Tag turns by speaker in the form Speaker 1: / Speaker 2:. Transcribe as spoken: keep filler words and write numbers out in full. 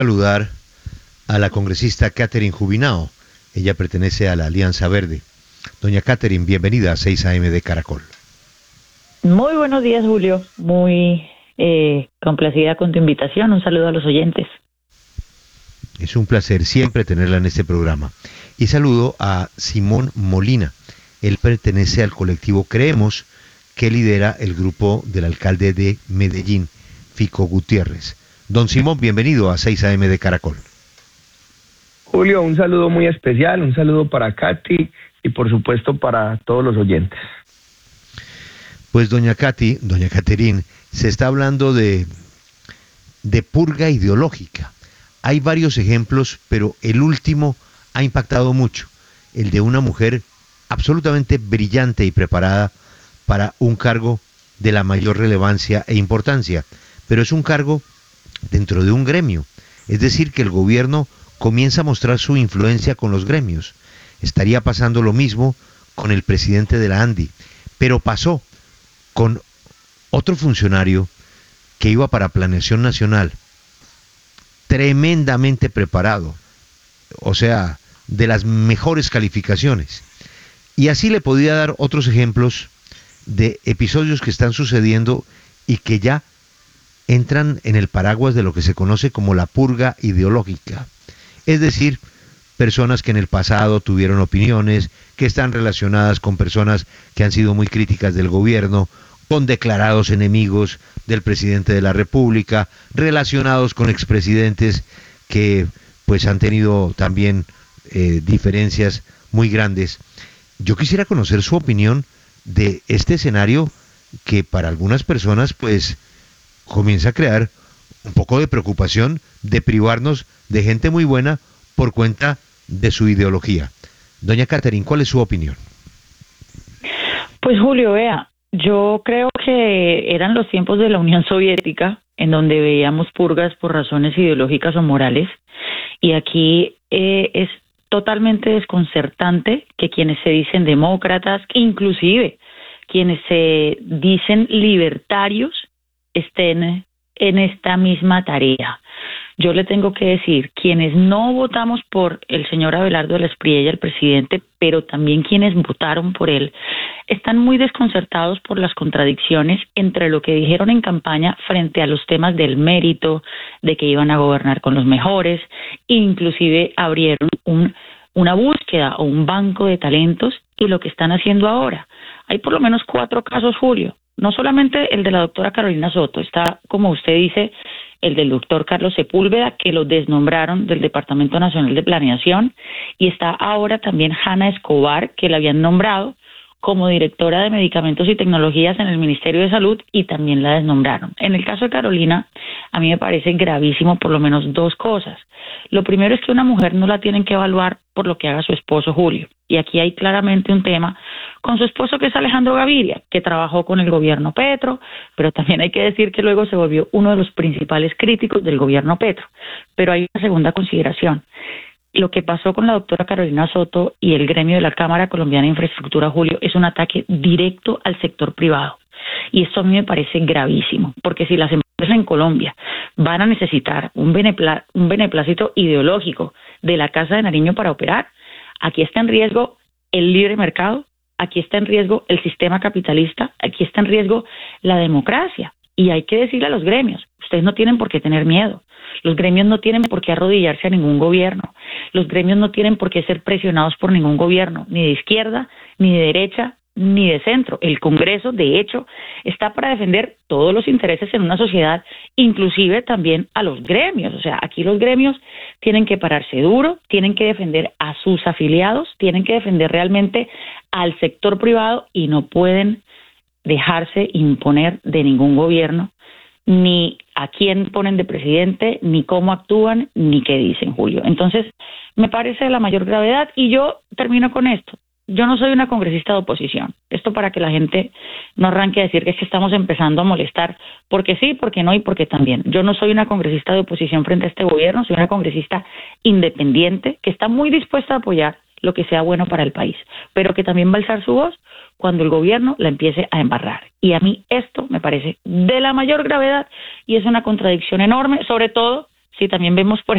Speaker 1: Saludar a la congresista Catherine Jubinao. Ella pertenece a la Alianza Verde. Doña Catherine, bienvenida a seis A M de Caracol.
Speaker 2: Muy buenos días, Julio. Muy eh, complacida con tu invitación. Un saludo a los oyentes.
Speaker 1: Es un placer siempre tenerla en este programa. Y saludo a Simón Molina. Él pertenece al colectivo Creemos, que lidera el grupo del alcalde de Medellín, Fico Gutiérrez. Don Simón, bienvenido a seis A M de Caracol.
Speaker 3: Julio, un saludo muy especial, un saludo para Katy y por supuesto para todos los oyentes.
Speaker 1: Pues doña Katy, doña Catherine, se está hablando de, de purga ideológica. Hay varios ejemplos, pero el último ha impactado mucho, el de una mujer absolutamente brillante y preparada para un cargo de la mayor relevancia e importancia, pero es un cargo dentro de un gremio, es decir, que el gobierno comienza a mostrar su influencia con los gremios. Estaría pasando lo mismo con el presidente de la ANDI, pero pasó con otro funcionario que iba para Planeación Nacional, tremendamente preparado, o sea, de las mejores calificaciones. Y así le podía dar otros ejemplos de episodios que están sucediendo y que ya entran en el paraguas de lo que se conoce como la purga ideológica. Es decir, personas que en el pasado tuvieron opiniones, que están relacionadas con personas que han sido muy críticas del gobierno, con declarados enemigos del presidente de la República, relacionados con expresidentes que pues han tenido también eh, diferencias muy grandes. Yo quisiera conocer su opinión de este escenario que para algunas personas pues comienza a crear un poco de preocupación de privarnos de gente muy buena por cuenta de su ideología. Doña Catherine, ¿cuál es su opinión?
Speaker 2: Pues Julio, vea, yo creo que eran los tiempos de la Unión Soviética en donde veíamos purgas por razones ideológicas o morales, y aquí eh, es totalmente desconcertante que quienes se dicen demócratas, inclusive quienes se dicen libertarios, estén en esta misma tarea. Yo le tengo que decir, quienes no votamos por el señor Abelardo de la Espriella, el presidente, pero también quienes votaron por él, están muy desconcertados por las contradicciones entre lo que dijeron en campaña frente a los temas del mérito, de que iban a gobernar con los mejores, e inclusive abrieron un, una búsqueda o un banco de talentos, y lo que están haciendo ahora. Hay por lo menos cuatro casos, Julio. No solamente el de la doctora Carolina Soto, está, como usted dice, el del doctor Carlos Sepúlveda, que lo desnombraron del Departamento Nacional de Planeación, y está ahora también Hanna Escobar, que la habían nombrado como directora de Medicamentos y Tecnologías en el Ministerio de Salud, y también la desnombraron. En el caso de Carolina, a mí me parece gravísimo por lo menos dos cosas. Lo primero es que una mujer no la tienen que evaluar por lo que haga su esposo Julio, y aquí hay claramente un tema con su esposo, que es Alejandro Gaviria, que trabajó con el gobierno Petro, pero también hay que decir que luego se volvió uno de los principales críticos del gobierno Petro. Pero hay una segunda consideración. Lo que pasó con la doctora Carolina Soto y el gremio de la Cámara Colombiana de Infraestructura, Julio, es un ataque directo al sector privado. Y esto a mí me parece gravísimo, porque si las empresas en Colombia van a necesitar un, benepla- un beneplácito ideológico de la Casa de Nariño para operar, aquí está en riesgo el libre mercado, aquí está en riesgo el sistema capitalista, aquí está en riesgo la democracia. Y hay que decirle a los gremios, ustedes no tienen por qué tener miedo. Los gremios no tienen por qué arrodillarse a ningún gobierno. Los gremios no tienen por qué ser presionados por ningún gobierno, ni de izquierda, ni de derecha, ni de centro. El Congreso, de hecho, está para defender todos los intereses en una sociedad, inclusive también a los gremios. O sea, aquí los gremios tienen que pararse duro, tienen que defender a sus afiliados, tienen que defender realmente al sector privado, y no pueden dejarse imponer de ningún gobierno, ni a quién ponen de presidente, ni cómo actúan, ni qué dicen, Julio. Entonces, me parece de la mayor gravedad, y yo termino con esto. Yo no soy una congresista de oposición. Esto para que la gente no arranque a decir que es que estamos empezando a molestar, porque sí, porque no y porque también. Yo no soy una congresista de oposición frente a este gobierno, soy una congresista independiente que está muy dispuesta a apoyar lo que sea bueno para el país, pero que también va a alzar su voz cuando el gobierno la empiece a embarrar. Y a mí esto me parece de la mayor gravedad, y es una contradicción enorme, sobre todo Sí, también vemos, por